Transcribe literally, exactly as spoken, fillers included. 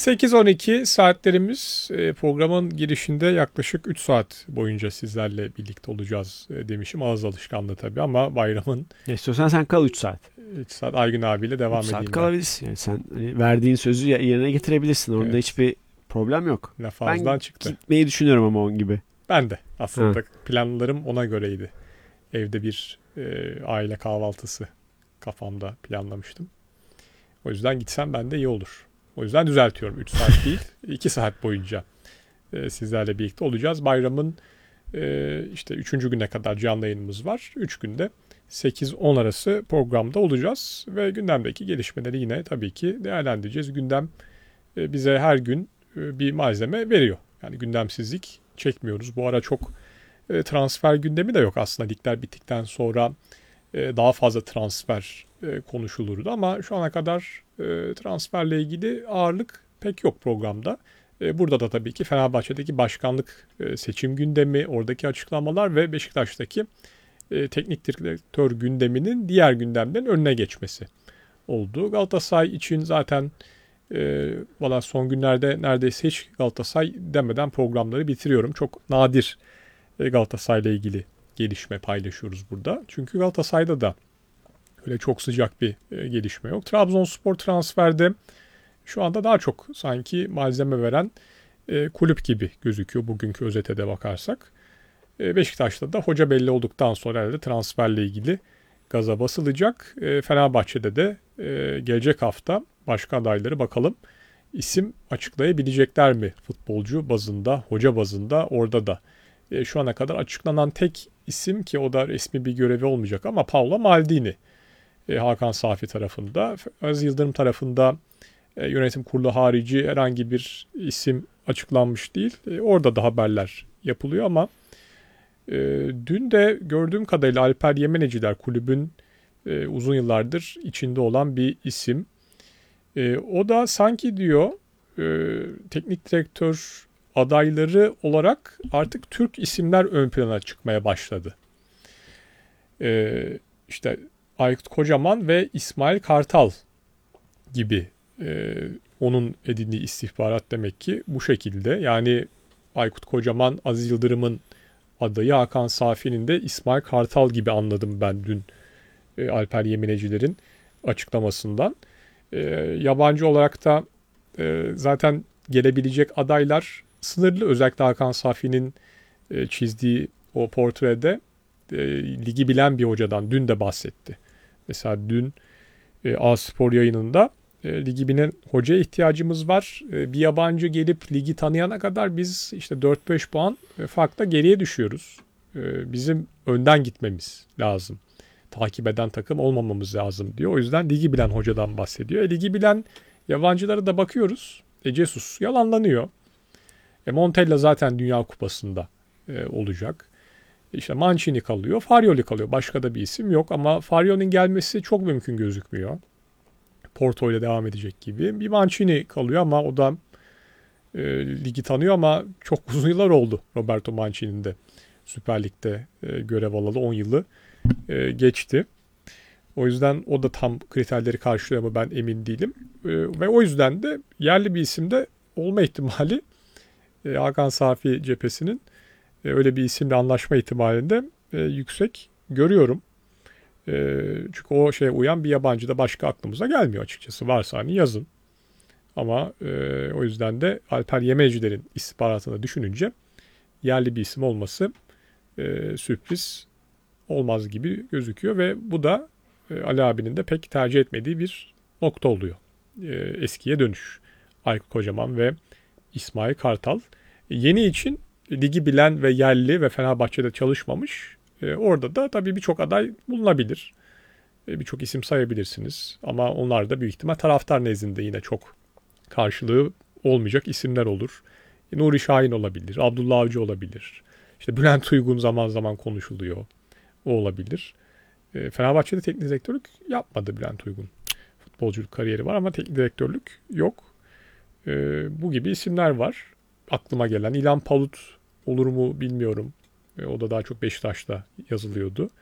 sekiz on iki saatlerimiz programın girişinde yaklaşık üç saat boyunca sizlerle birlikte olacağız demişim. Ağız alışkanlığı tabii ama bayramın... Ne istiyorsan sen kal üç saat. üç saat Aygün abiyle devam üç edeyim. saat kalabilirsin. Yani sen verdiğin sözü yerine getirebilirsin. Orada evet. Hiçbir problem yok. Laf ağızdan ben çıktı. Gitmeyi düşünüyorum ama onun gibi. Ben de aslında ha. Planlarım ona göreydi. Evde bir e, aile kahvaltısı kafamda planlamıştım. O yüzden gitsem ben de iyi olur. O yüzden düzeltiyorum. üç saat değil iki saat boyunca e, sizlerle birlikte olacağız. Bayramın e, işte üçüncü güne kadar canlı yayınımız var. üç günde sekiz on arası programda olacağız. Ve gündemdeki gelişmeleri yine tabii ki değerlendireceğiz. Gündem e, bize her gün e, bir malzeme veriyor. Yani gündemsizlik çekmiyoruz. Bu ara çok e, transfer gündemi de yok aslında. Ligler bittikten sonra e, daha fazla transfer e, konuşulurdu. Ama şu ana kadar e, transferle ilgili ağırlık pek yok programda. E, burada da tabii ki Fenerbahçe'deki başkanlık e, seçim gündemi, oradaki açıklamalar ve Beşiktaş'taki e, teknik direktör gündeminin diğer gündemlerin önüne geçmesi oldu. Galatasaray için zaten e, valla son günlerde neredeyse hiç Galatasaray demeden programları bitiriyorum. Çok nadir e, Galatasaray'la ilgili gelişme paylaşıyoruz burada. Çünkü Galatasaray'da da öyle çok sıcak bir e, gelişme yok. Trabzonspor transferde şu anda daha çok sanki malzeme veren e, kulüp gibi gözüküyor bugünkü özete de bakarsak. E, Beşiktaş'ta da hoca belli olduktan sonra herhalde transferle ilgili gaza basılacak. E, Fenerbahçe'de de e, gelecek hafta başka adayları bakalım isim açıklayabilecekler mi futbolcu bazında, hoca bazında orada da. E, şu ana kadar açıklanan tek isim ki o da resmi bir görevi olmayacak ama Paolo Maldini. E, Hakan Safi tarafında. Aziz Yıldırım tarafında e, yönetim kurulu harici herhangi bir isim açıklanmış değil. E, orada da haberler yapılıyor ama e, dün de gördüğüm kadarıyla Alper Yemeneciler kulübün e, uzun yıllardır içinde olan bir isim. E, o da sanki diyor e, teknik direktör adayları olarak artık Türk isimler ön plana çıkmaya başladı. E, işte Aykut Kocaman ve İsmail Kartal gibi e, onun edindiği istihbarat demek ki bu şekilde. Yani Aykut Kocaman, Aziz Yıldırım'ın adayı, Hakan Safi'nin de İsmail Kartal gibi anladım ben dün e, Alper Yemeneciler'in açıklamasından. E, yabancı olarak da e, zaten gelebilecek adaylar sınırlı. Özellikle Hakan Safi'nin e, çizdiği o portrede e, ligi bilen bir hocadan dün de bahsetti. Mesela dün e, A-Spor yayınında e, ligi bilen hocaya ihtiyacımız var. E, bir yabancı gelip ligi tanıyana kadar biz işte dört beş puan e, farkla geriye düşüyoruz. E, bizim önden gitmemiz lazım. Takip eden takım olmamamız lazım diyor. O yüzden ligi bilen hocadan bahsediyor. E, ligi bilen yabancılara da bakıyoruz. E, Jesus yalanlanıyor. E, Montella zaten Dünya Kupası'nda e, olacak. İşte Mancini kalıyor, Farioli kalıyor. Başka da bir isim yok ama Farioli'nin gelmesi çok mümkün gözükmüyor. Porto ile devam edecek gibi. Bir Mancini kalıyor ama o da e, ligi tanıyor ama çok uzun yıllar oldu Roberto Mancini'nin de Süper Lig'de e, görev alalı on yılı e, geçti. O yüzden o da tam kriterleri karşılıyor mu ben emin değilim. E, ve o yüzden de yerli bir isimde olma ihtimali e, Hakan Safi cephesinin e, öyle bir isimle anlaşma ihtimalinde e, yüksek görüyorum. E, çünkü o şeye uyan bir yabancı da başka aklımıza gelmiyor açıkçası. Varsa hani yazın. Ama e, o yüzden de Alper Yemeciler'in istihbaratını düşününce yerli bir isim olması e, sürpriz olmaz gibi gözüküyor ve bu da e, Ali abinin de pek tercih etmediği bir nokta oluyor. E, eskiye dönüş. Aykut Kocaman ve İsmail Kartal. E, yeni için ligi bilen ve yerli ve Fenerbahçe'de çalışmamış. E, orada da tabii birçok aday bulunabilir. E, birçok isim sayabilirsiniz. Ama onlar da büyük ihtimal taraftar nezdinde yine çok karşılığı olmayacak isimler olur. E, Nuri Şahin olabilir, Abdullah Avcı olabilir. İşte Bülent Uygun zaman zaman konuşuluyor. O olabilir. E, Fenerbahçe'de teknik direktörlük yapmadı Bülent Uygun. Futbolculuk kariyeri var ama teknik direktörlük yok. E, bu gibi isimler var. Aklıma gelen İlhan Palut olur mu bilmiyorum. E, o da daha çok Beşiktaş'ta yazılıyordu.